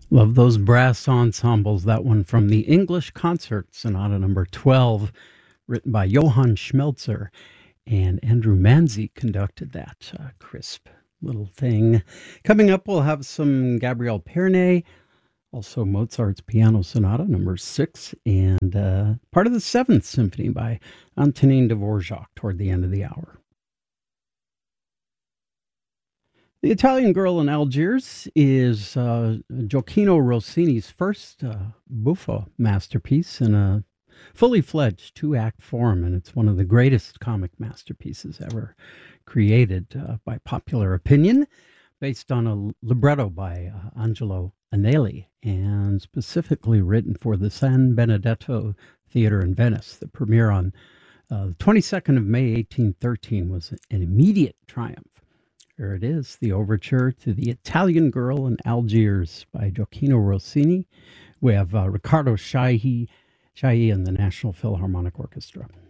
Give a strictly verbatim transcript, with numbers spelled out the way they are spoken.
Love those brass ensembles. That one from the English Concert Sonata number twelve, written by Johann Schmelzer, and Andrew Manzi conducted that uh, crisp little thing. Coming up, we'll have some Gabriel Pernet, also Mozart's Piano Sonata number six, and uh, part of the Seventh Symphony by Antonin Dvorak toward the end of the hour. The Italian Girl in Algiers is uh, Gioacchino Rossini's first uh, buffo masterpiece in a fully fledged two-act form, and it's one of the greatest comic masterpieces ever created uh, by popular opinion, based on a libretto by uh, Angelo Anelli, and specifically written for the San Benedetto Theater in Venice. The premiere on uh, the twenty-second of May, eighteen thirteen, was an immediate triumph. Here it is, the overture to The Italian Girl in Algiers by Gioacchino Rossini. We have uh, Riccardo Chailly, Chailly and the National Philharmonic Orchestra.